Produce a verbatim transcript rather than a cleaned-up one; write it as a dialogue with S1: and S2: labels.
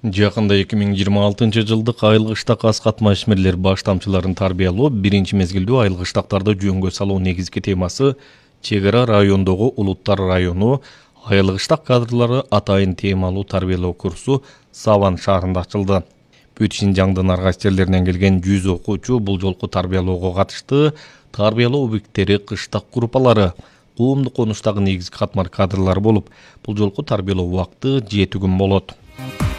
S1: Жакында эки миң жыйырма алтынчы жылдык айылгы штак аз катма ишмерлер баш тамчыларын тарбиялоо, биринчи мезгилдүү айылгы штактарды жөнгө салуу негизги темасы чек ара райондогу Улуттар району айылгы штак кадрлары атайын темалуу тарбиялоо курсу Саван шаарында ачылды. Бүт Шинжаңдын ар кайсы жерлеринен келген жүз окуучу бул жолку тарбиялоого катышты. Тарбиялоо объекттери кыштак группалары, коомдук конуштагы негизги катмар кадрлар болуп, бул жолку тарбиялоо убакыты жети күн болот.